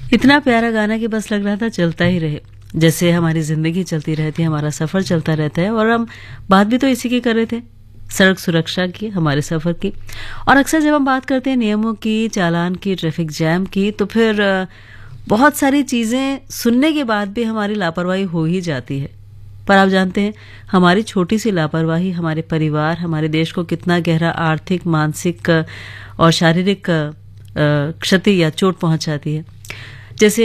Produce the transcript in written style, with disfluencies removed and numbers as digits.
इतना प्यारा गाना कि बस लग रहा था चलता ही रहे, जैसे हमारी जिंदगी चलती रहती है, हमारा सफर चलता रहता है। और हम बात भी तो इसी की कर रहे थे, सड़क सुरक्षा की, हमारे सफर की। और अक्सर जब हम बात करते हैं नियमों की, चालान की, ट्रैफिक जैम की, तो फिर बहुत सारी चीजें सुनने के बाद भी हमारी लापरवाही हो ही जाती है। पर आप जानते हैं, हमारी छोटी सी लापरवाही हमारे परिवार, हमारे देश को कितना गहरा आर्थिक, मानसिक और शारीरिक क्षति या चोट पहुंचाती है। जैसे